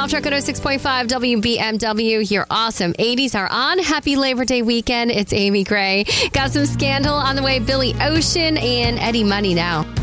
Golf Truck 106.5 WBMW. Your awesome 80s are on. Happy Labor Day weekend. It's Amy Gray. Got some Scandal on the way. Billy Ocean and Eddie Money now.